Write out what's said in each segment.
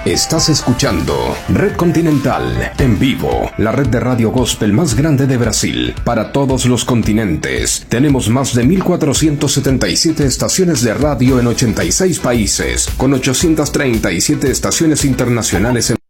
Estás escuchando Red Continental en vivo, la red de radio gospel más grande de Brasil, para todos los continentes. Tenemos más de 1.477 estaciones de radio en 86 países, con 837 estaciones internacionales en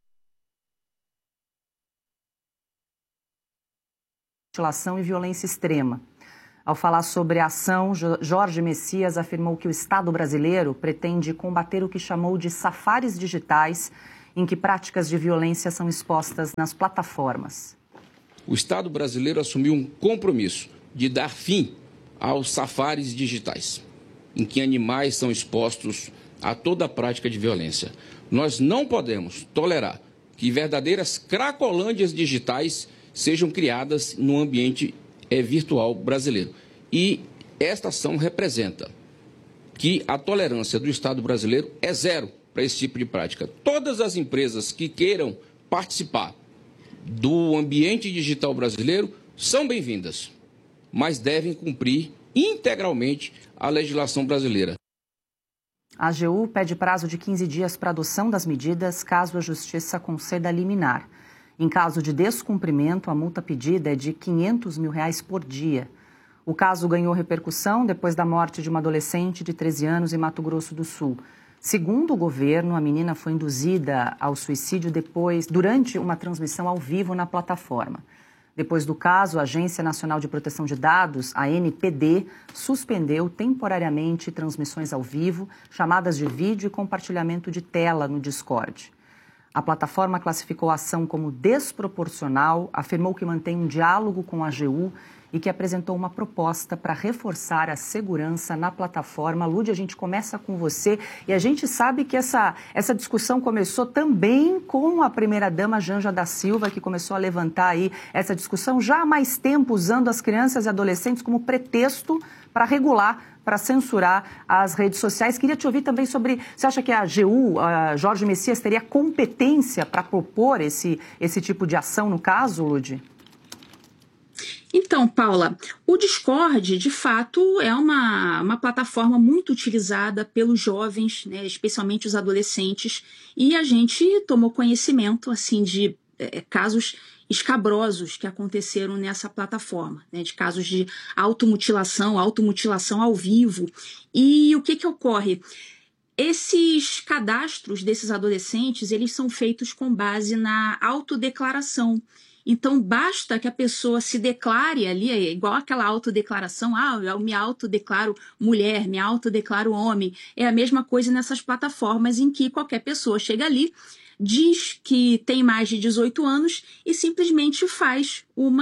mutilação e violência extrema. Ao falar sobre a ação, Jorge Messias afirmou que o Estado brasileiro pretende combater o que chamou de safaris digitais, em que práticas de violência são expostas nas plataformas. O Estado brasileiro assumiu um compromisso de dar fim aos safaris digitais, em que animais são expostos a toda a prática de violência. Nós não podemos tolerar que verdadeiras cracolândias digitais sejam criadas no ambiente virtual brasileiro. E esta ação representa que a tolerância do Estado brasileiro é zero para esse tipo de prática. Todas as empresas que queiram participar do ambiente digital brasileiro são bem-vindas, mas devem cumprir integralmente a legislação brasileira. A AGU pede prazo de 15 dias para adoção das medidas caso a Justiça conceda liminar. Em caso de descumprimento, a multa pedida é de R$500 mil por dia. O caso ganhou repercussão depois da morte de uma adolescente de 13 anos em Mato Grosso do Sul. Segundo o governo, a menina foi induzida ao suicídio durante uma transmissão ao vivo na plataforma. Depois do caso, a Agência Nacional de Proteção de Dados, a ANPD, suspendeu temporariamente transmissões ao vivo, chamadas de vídeo e compartilhamento de tela no Discord. A plataforma classificou a ação como desproporcional, afirmou que mantém um diálogo com a AGU e que apresentou uma proposta para reforçar a segurança na plataforma. Lud, a gente começa com você e a gente sabe que essa discussão começou também com a primeira-dama Janja da Silva, que começou a levantar aí essa discussão já há mais tempo, usando as crianças e adolescentes como pretexto para regular, para censurar as redes sociais. Queria te ouvir também sobre, você acha que a AGU, Jorge Messias, teria competência para propor esse tipo de ação no caso, Lud? Então, Paula, o Discord, de fato, é uma plataforma muito utilizada pelos jovens, né, especialmente os adolescentes, e a gente tomou conhecimento assim, de casos escabrosos que aconteceram nessa plataforma, né, de casos de automutilação ao vivo. E o que ocorre? Esses cadastros desses adolescentes, eles são feitos com base na autodeclaração. Então, basta que a pessoa se declare ali, é igual aquela autodeclaração, eu me autodeclaro mulher, me autodeclaro homem. É a mesma coisa nessas plataformas em que qualquer pessoa chega ali, diz que tem mais de 18 anos e simplesmente faz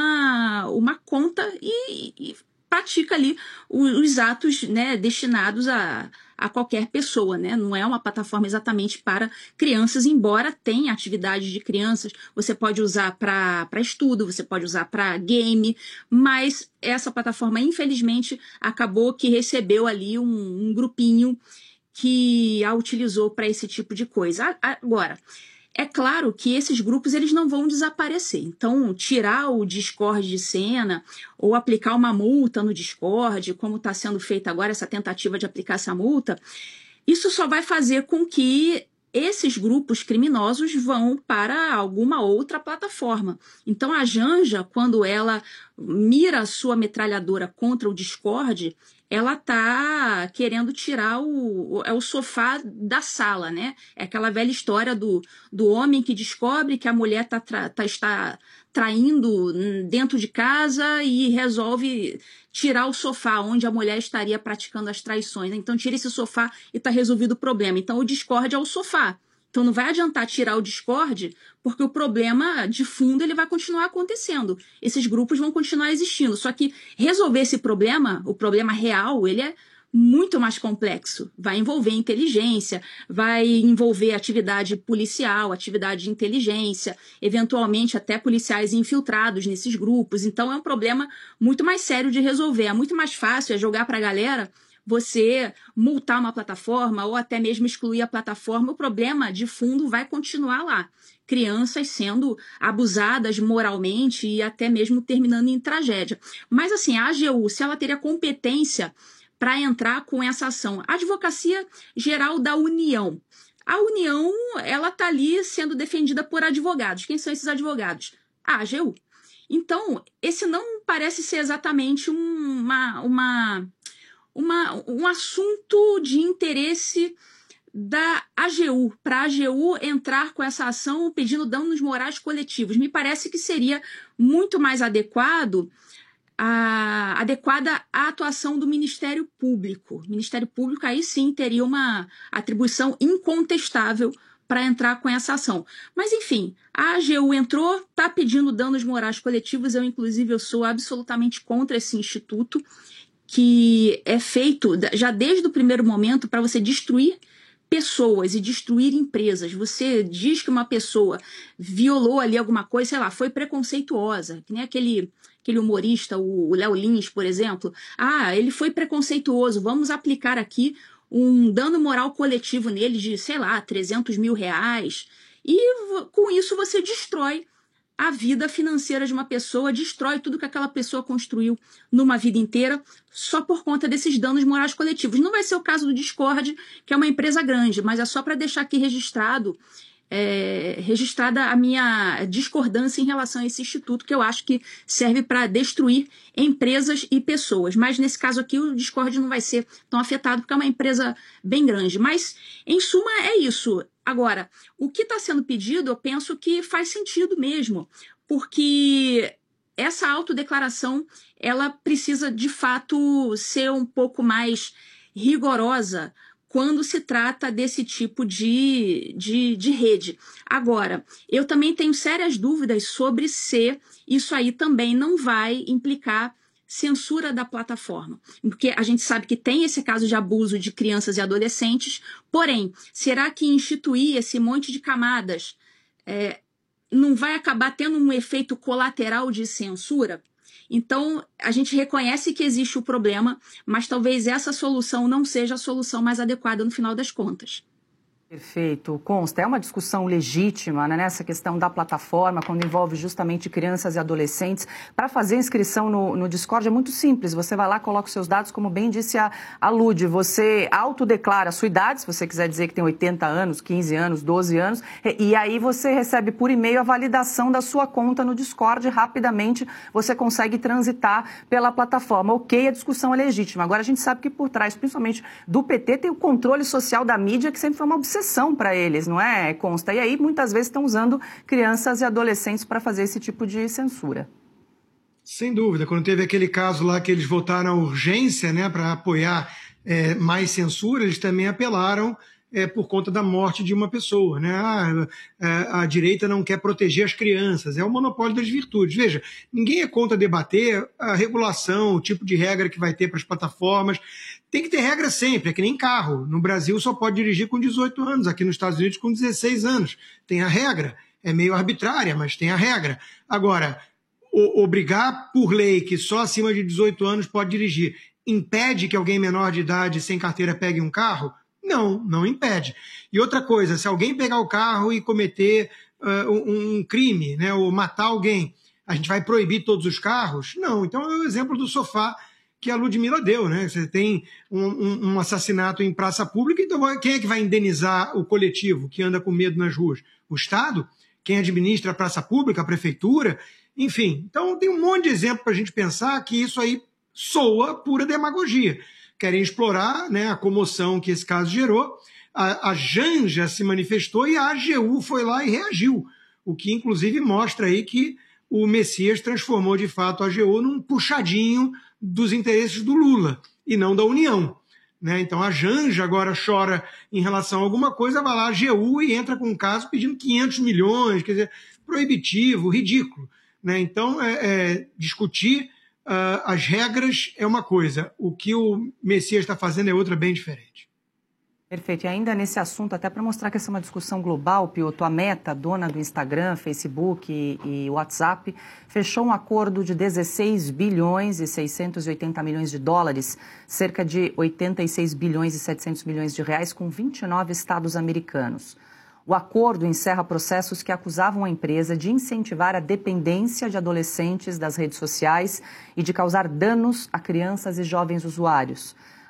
uma conta e pratica ali os atos, né, destinados a qualquer pessoa, né? Não é uma plataforma exatamente para crianças, embora tenha atividades de crianças, você pode usar para estudo, você pode usar para game, mas essa plataforma, infelizmente, acabou que recebeu ali um grupinho que a utilizou para esse tipo de coisa. Agora, é claro que esses grupos eles não vão desaparecer. Então, tirar o Discord de cena ou aplicar uma multa no Discord, como está sendo feita agora essa tentativa de aplicar essa multa, isso só vai fazer com que esses grupos criminosos vão para alguma outra plataforma. Então, a Janja, quando ela mira a sua metralhadora contra o Discord, ela está querendo tirar o sofá da sala, né? É aquela velha história do homem que descobre que a mulher está traindo dentro de casa e resolve tirar o sofá onde a mulher estaria praticando as traições. Então, tira esse sofá e está resolvido o problema. Então, o Discord é o sofá. Então, não vai adiantar tirar o Discord, porque o problema de fundo ele vai continuar acontecendo. Esses grupos vão continuar existindo. Só que resolver esse problema, o problema real, ele é muito mais complexo. Vai envolver inteligência, vai envolver atividade policial, atividade de inteligência, eventualmente até policiais infiltrados nesses grupos. Então, é um problema muito mais sério de resolver. É muito mais fácil jogar para a galera você multar uma plataforma ou até mesmo excluir a plataforma. O problema de fundo vai continuar lá. Crianças sendo abusadas moralmente e até mesmo terminando em tragédia. Mas assim, a AGU, se ela teria competência para entrar com essa ação, a Advocacia Geral da União, A União, ela está ali sendo defendida por advogados. Quem são esses advogados? A AGU. Então, esse não parece ser exatamente um assunto de interesse da AGU, para a AGU entrar com essa ação pedindo danos morais coletivos. Me parece que seria muito mais adequada a atuação do Ministério Público. O Ministério Público aí sim teria uma atribuição incontestável para entrar com essa ação. Mas, enfim, a AGU entrou, está pedindo danos morais coletivos. Eu sou absolutamente contra esse instituto, que é feito já desde o primeiro momento para você destruir pessoas e destruir empresas. Você diz que uma pessoa violou ali alguma coisa, sei lá, foi preconceituosa, que nem aquele humorista, o Léo Lins, por exemplo. Ele foi preconceituoso, vamos aplicar aqui um dano moral coletivo nele de, sei lá, 300 mil reais. E com isso você destrói a vida financeira de uma pessoa, destrói tudo que aquela pessoa construiu numa vida inteira só por conta desses danos morais coletivos. Não vai ser o caso do Discord, que é uma empresa grande, mas é só para deixar aqui registrada a minha discordância em relação a esse instituto, que eu acho que serve para destruir empresas e pessoas. Mas nesse caso aqui o Discord não vai ser tão afetado, porque é uma empresa bem grande. Mas, em suma, é isso. Agora, o que está sendo pedido, eu penso que faz sentido mesmo, porque essa autodeclaração, ela precisa, de fato, ser um pouco mais rigorosa quando se trata desse tipo de rede. Agora, eu também tenho sérias dúvidas sobre se isso aí também não vai implicar censura da plataforma, porque a gente sabe que tem esse caso de abuso de crianças e adolescentes, porém, será que instituir esse monte de camadas não vai acabar tendo um efeito colateral de censura? Então, a gente reconhece que existe o problema, mas talvez essa solução não seja a solução mais adequada no final das contas. Perfeito. Consta, é uma discussão legítima, né, nessa questão da plataforma, quando envolve justamente crianças e adolescentes. Para fazer inscrição no Discord é muito simples. Você vai lá, coloca os seus dados, como bem disse a Lud. Você autodeclara a sua idade, se você quiser dizer que tem 80 anos, 15 anos, 12 anos, e aí você recebe por e-mail a validação da sua conta no Discord. Rapidamente você consegue transitar pela plataforma. Ok, a discussão é legítima. Agora a gente sabe que por trás, principalmente do PT, tem o controle social da mídia, que sempre foi uma obsessão para eles, não é, Consta? E aí, muitas vezes, estão usando crianças e adolescentes para fazer esse tipo de censura. Sem dúvida. Quando teve aquele caso lá que eles votaram a urgência, né, para apoiar mais censura, eles também apelaram por conta da morte de uma pessoa, né? A direita não quer proteger as crianças, é o monopólio das virtudes. Veja, ninguém é contra debater a regulação, o tipo de regra que vai ter para as plataformas. Tem que ter regra sempre, é que nem carro. No Brasil só pode dirigir com 18 anos, aqui nos Estados Unidos com 16 anos. Tem a regra, é meio arbitrária, mas tem a regra. Agora, obrigar por lei que só acima de 18 anos pode dirigir, impede que alguém menor de idade sem carteira pegue um carro? Não impede. E outra coisa, se alguém pegar o carro e cometer um crime, né, ou matar alguém, a gente vai proibir todos os carros? Não. Então é o exemplo do sofá que a Ludmilla deu, né? Você tem um assassinato em praça pública, então quem é que vai indenizar o coletivo que anda com medo nas ruas? O Estado? Quem administra a praça pública? A prefeitura? Enfim, então tem um monte de exemplo para a gente pensar que isso aí soa pura demagogia. Querem explorar, né, a comoção que esse caso gerou. A Janja se manifestou e a AGU foi lá e reagiu, o que inclusive mostra aí que o Messias transformou de fato a AGU num puxadinho dos interesses do Lula e não da União, né? Então a Janja agora chora em relação a alguma coisa, vai lá a AGU e entra com um caso pedindo 500 milhões, quer dizer, proibitivo, ridículo, né? Então discutir as regras é uma coisa, o que o Messias está fazendo é outra bem diferente. Perfeito. E ainda nesse assunto, até para mostrar que essa é uma discussão global, Piotr, a Meta, dona do Instagram, Facebook e WhatsApp, fechou um acordo de 16 bilhões e 680 milhões de dólares, cerca de 86 bilhões e 700 milhões de reais, com 29 estados americanos. O acordo encerra processos que acusavam a empresa de incentivar a dependência de adolescentes das redes sociais e de causar danos a crianças e jovens usuários.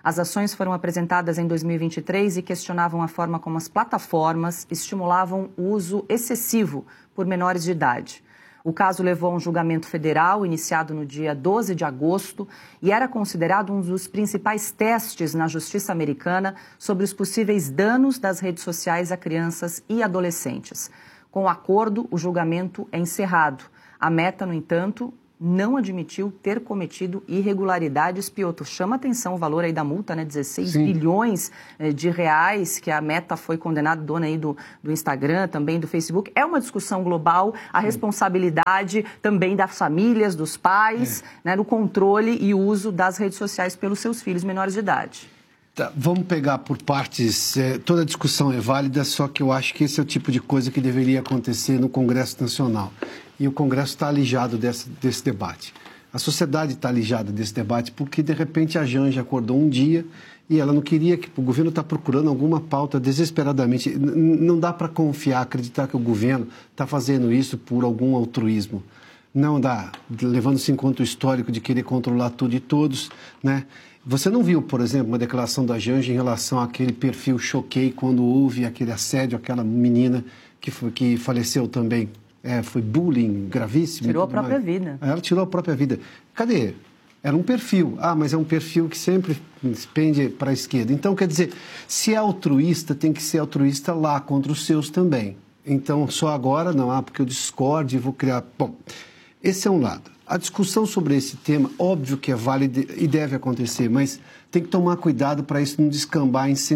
As ações foram apresentadas em 2023 e questionavam a forma como as plataformas estimulavam o uso excessivo por menores de idade. O caso levou a um julgamento federal iniciado no dia 12 de agosto e era considerado um dos principais testes na justiça americana sobre os possíveis danos das redes sociais a crianças e adolescentes. Com o acordo, o julgamento é encerrado. A Meta, no entanto, não admitiu ter cometido irregularidades. Piotr, chama atenção o valor aí da multa, né? 16 bilhões de reais que a Meta foi condenada, dona aí do Instagram, também do Facebook. É uma discussão global, a responsabilidade também das famílias, dos pais, né, no controle e uso das redes sociais pelos seus filhos menores de idade. Tá, vamos pegar por partes. Toda a discussão é válida, só que eu acho que esse é o tipo de coisa que deveria acontecer no Congresso Nacional. E o Congresso está alijado desse debate. A sociedade está alijada desse debate porque, de repente, a Janja acordou um dia e ela não queria que o governo está procurando alguma pauta desesperadamente. Não dá para confiar, acreditar que o governo está fazendo isso por algum altruísmo. Não dá, levando-se em conta o histórico de querer controlar tudo e todos, né? Você não viu, por exemplo, uma declaração da Janja em relação àquele perfil Choquei quando houve aquele assédio, aquela menina que faleceu também. Foi bullying gravíssimo. Tirou a própria vida. Ela tirou a própria vida. Cadê? Era um perfil. Mas é um perfil que sempre pende para a esquerda. Então, quer dizer, se é altruísta, tem que ser altruísta lá contra os seus também. Então, só agora não, porque eu discordo e vou criar... Bom, esse é um lado. A discussão sobre esse tema, óbvio que é válida e deve acontecer, mas tem que tomar cuidado para isso não descambar em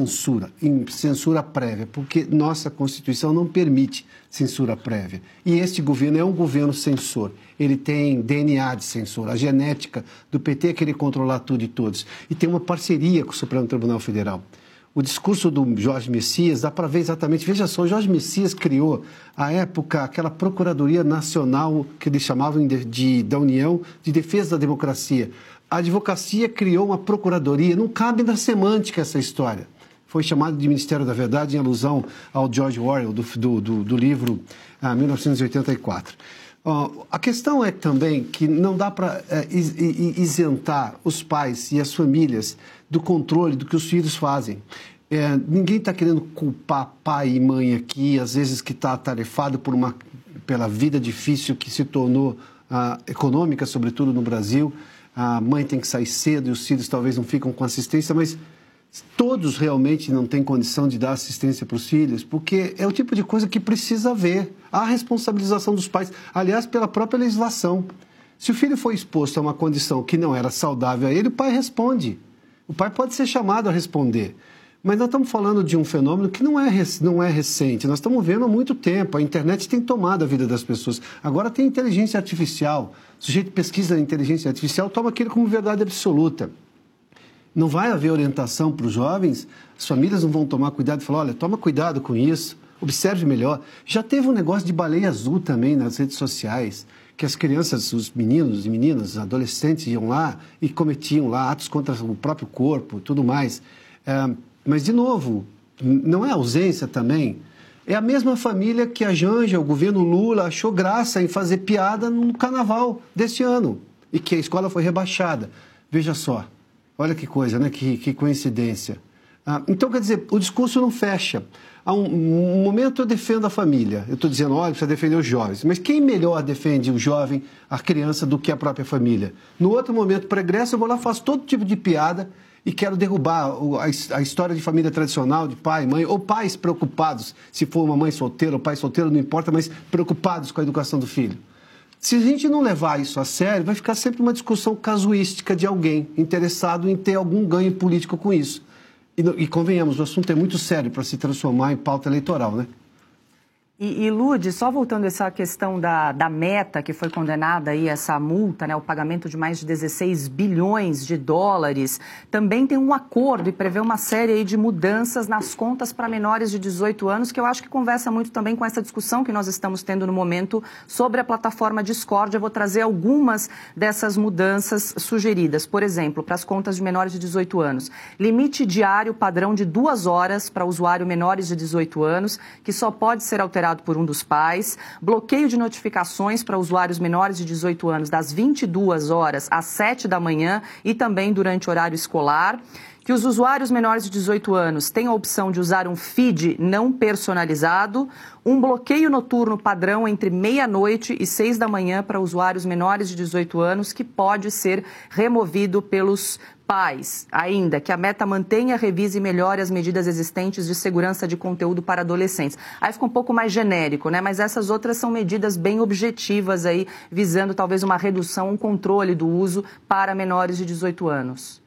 censura prévia, porque nossa Constituição não permite censura prévia. E este governo é um governo censor. Ele tem DNA de censor. A genética do PT é querer controlar tudo e todos. E tem uma parceria com o Supremo Tribunal Federal. O discurso do Jorge Messias dá para ver exatamente. Veja só, o Jorge Messias criou, à época, aquela Procuradoria Nacional que eles chamavam da União de Defesa da Democracia. A advocacia criou uma procuradoria, não cabe na semântica essa história. Foi chamado de Ministério da Verdade em alusão ao George Orwell, do livro 1984. A questão é também que não dá para isentar os pais e as famílias do controle do que os filhos fazem. Ninguém está querendo culpar pai e mãe aqui, às vezes que está atarefado pela vida difícil que se tornou econômica, sobretudo no Brasil. A mãe tem que sair cedo e os filhos talvez não ficam com assistência, mas todos realmente não têm condição de dar assistência para os filhos, porque é o tipo de coisa que precisa haver. A responsabilização dos pais, aliás, pela própria legislação. Se o filho foi exposto a uma condição que não era saudável a ele, o pai responde. O pai pode ser chamado a responder. Mas nós estamos falando de um fenômeno que não é recente. Nós estamos vendo há muito tempo. A internet tem tomado a vida das pessoas. Agora tem inteligência artificial. O sujeito pesquisa a inteligência artificial, toma aquilo como verdade absoluta. Não vai haver orientação para os jovens, as famílias não vão tomar cuidado e falar, olha, toma cuidado com isso, observe melhor. Já teve um negócio de baleia azul também nas redes sociais, que as crianças, os meninos e meninas, adolescentes iam lá e cometiam lá atos contra o próprio corpo, tudo mais. Mas, de novo, não é ausência também. É a mesma família que a Janja, o governo Lula, achou graça em fazer piada no carnaval deste ano e que a escola foi rebaixada. Veja só. Olha que coisa, né? Que coincidência. Então, quer dizer, o discurso não fecha. Há um momento eu defendo a família. Eu estou dizendo, olha, precisa defender os jovens. Mas quem melhor defende o jovem, a criança, do que a própria família? No outro momento, pregresso, eu vou lá, faço todo tipo de piada e quero derrubar a história de família tradicional, de pai, mãe, ou pais preocupados, se for uma mãe solteira ou pai solteiro, não importa, mas preocupados com a educação do filho. Se a gente não levar isso a sério, vai ficar sempre uma discussão casuística de alguém interessado em ter algum ganho político com isso. E convenhamos, o assunto é muito sério para se transformar em pauta eleitoral, né? E Lud, só voltando a essa questão da Meta, que foi condenada aí, essa multa, né, o pagamento de mais de 16 bilhões de dólares, também tem um acordo e prevê uma série aí de mudanças nas contas para menores de 18 anos, que eu acho que conversa muito também com essa discussão que nós estamos tendo no momento sobre a plataforma Discord. Eu vou trazer algumas dessas mudanças sugeridas. Por exemplo, para as contas de menores de 18 anos, limite diário padrão de 2 horas para usuário menores de 18 anos, que só pode ser alterado por um dos pais, bloqueio de notificações para usuários menores de 18 anos das 22 horas às 7 da manhã e também durante horário escolar, que os usuários menores de 18 anos têm a opção de usar um feed não personalizado, um bloqueio noturno padrão entre meia-noite e 6 da manhã para usuários menores de 18 anos, que pode ser removido pelos pais. Ainda que a Meta mantenha, revise e melhore as medidas existentes de segurança de conteúdo para adolescentes. Aí fica um pouco mais genérico, né? Mas essas outras são medidas bem objetivas aí, visando talvez uma redução, um controle do uso para menores de 18 anos.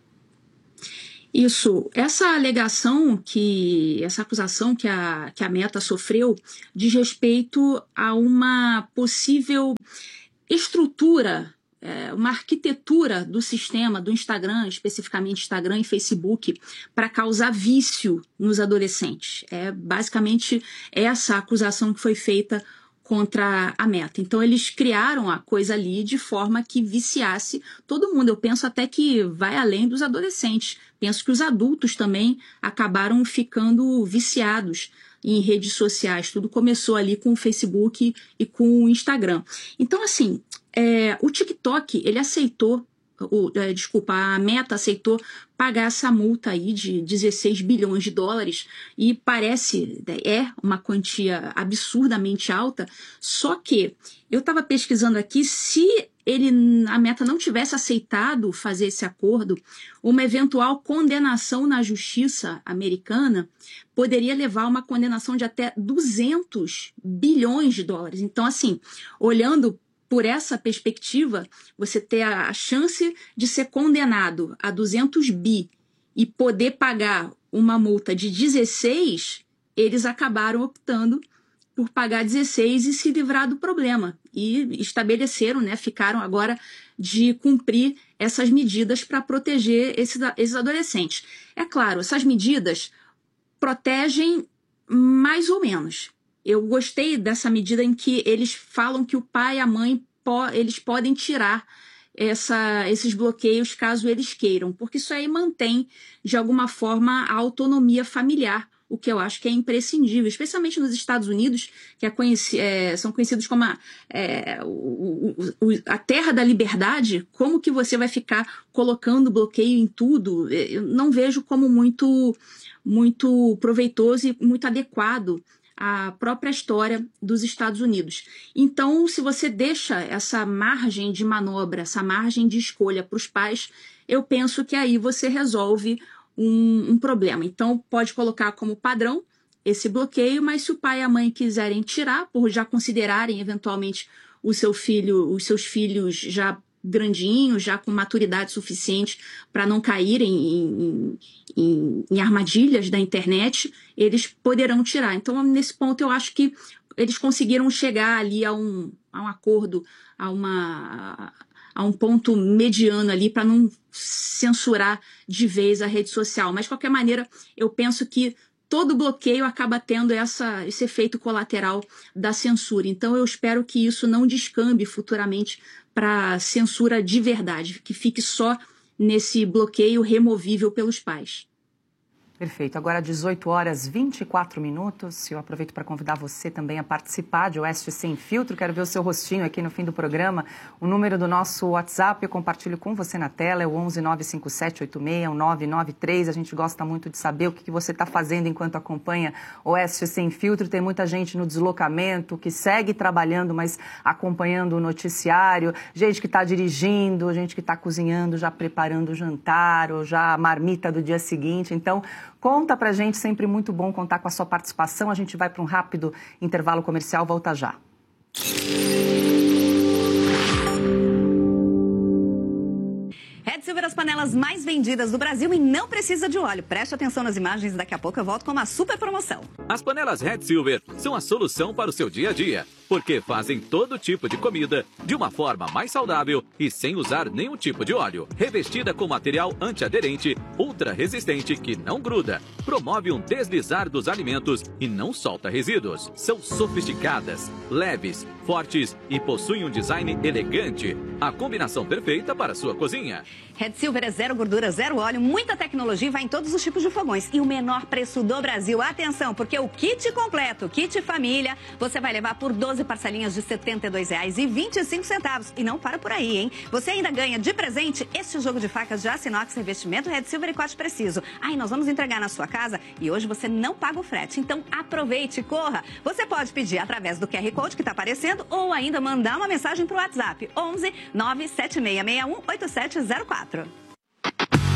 Isso, essa alegação, essa acusação que a Meta sofreu diz respeito a uma possível estrutura, uma arquitetura do sistema do Instagram, especificamente Instagram e Facebook, para causar vício nos adolescentes. É basicamente essa acusação que foi feita contra a Meta. Então, eles criaram a coisa ali de forma que viciasse todo mundo. Eu penso até que vai além dos adolescentes. Penso que os adultos também acabaram ficando viciados em redes sociais. Tudo começou ali com o Facebook e com o Instagram. Então, assim, o TikTok, ele aceitou, a Meta aceitou pagar essa multa aí de 16 bilhões de dólares e parece, uma quantia absurdamente alta, só que eu estava pesquisando aqui, se a Meta não tivesse aceitado fazer esse acordo, uma eventual condenação na justiça americana poderia levar a uma condenação de até 200 bilhões de dólares. Então, assim, olhando por essa perspectiva, você ter a chance de ser condenado a 200 bi e poder pagar uma multa de 16, eles acabaram optando por pagar 16 e se livrar do problema. E estabeleceram, ficaram agora de cumprir essas medidas para proteger esses adolescentes. É claro, essas medidas protegem mais ou menos. Eu gostei dessa medida em que eles falam que o pai e a mãe eles podem tirar esses bloqueios caso eles queiram, porque isso aí mantém, de alguma forma, a autonomia familiar, o que eu acho que é imprescindível, especialmente nos Estados Unidos, que são conhecidos como a terra da liberdade. Como que você vai ficar colocando bloqueio em tudo? Eu não vejo como muito proveitoso e muito adequado à própria história dos Estados Unidos. Então, se você deixa essa margem de manobra, essa margem de escolha para os pais, eu penso que aí você resolve um problema. Então, pode colocar como padrão esse bloqueio, mas se o pai e a mãe quiserem tirar, por já considerarem eventualmente os seus filhos já grandinhos, já com maturidade suficiente para não caírem em armadilhas da internet, eles poderão tirar. Então, nesse ponto, eu acho que eles conseguiram chegar ali a um acordo, a um ponto mediano ali para não censurar de vez a rede social. Mas, de qualquer maneira, eu penso que todo bloqueio acaba tendo esse efeito colateral da censura. Então, eu espero que isso não descambe futuramente para censura de verdade, que fique só nesse bloqueio removível pelos pais. Perfeito. Agora, 18 horas 24 minutos. Eu aproveito para convidar você também a participar de Oeste Sem Filtro. Quero ver o seu rostinho aqui no fim do programa. O número do nosso WhatsApp eu compartilho com você na tela. É o 11 957 86 1993. A gente gosta muito de saber o que você está fazendo enquanto acompanha Oeste Sem Filtro. Tem muita gente no deslocamento que segue trabalhando, mas acompanhando o noticiário. Gente que está dirigindo, gente que está cozinhando, já preparando o jantar ou já a marmita do dia seguinte. Então, conta pra gente, sempre muito bom contar com a sua participação. A gente vai para um rápido intervalo comercial, volta já. Red Silver, as panelas mais vendidas do Brasil e não precisa de óleo. Preste atenção nas imagens, daqui a pouco eu volto com uma super promoção. As panelas Red Silver são a solução para o seu dia a dia, porque fazem todo tipo de comida de uma forma mais saudável e sem usar nenhum tipo de óleo. Revestida com material antiaderente, ultra resistente que não gruda, promove um deslizar dos alimentos e não solta resíduos. São sofisticadas, leves, fortes e possuem um design elegante. A combinação perfeita para a sua cozinha. Red Silver é zero gordura, zero óleo, muita tecnologia e vai em todos os tipos de fogões. E o menor preço do Brasil. Atenção, porque o kit completo, kit família, você vai levar por 12 parcelinhas de R$ 72,25. E não para por aí, hein? Você ainda ganha de presente este jogo de facas de aço inox, revestimento Red Silver e 4 pacote preciso. Aí nós vamos entregar na sua casa e hoje você não paga o frete. Então aproveite e corra. Você pode pedir através do QR Code que está aparecendo ou ainda mandar uma mensagem para o WhatsApp 11 97661 8704.